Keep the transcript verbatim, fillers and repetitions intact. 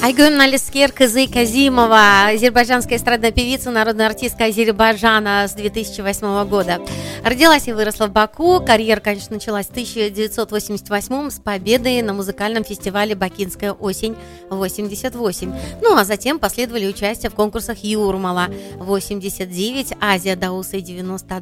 Айгүн Алискер Кызы Казимова, азербайджанская эстрадная певица, народная артистка Азербайджана с две тысячи восьмого года. Родилась и выросла в Баку. Карьера, конечно, началась в тысяча девятьсот восемьдесят восьмом с победой на музыкальном фестивале «Бакинская осень» восемьдесят восемь. Ну, а затем последовали участия в конкурсах Юрмала восемьдесят девять, Азия Даусы девяносто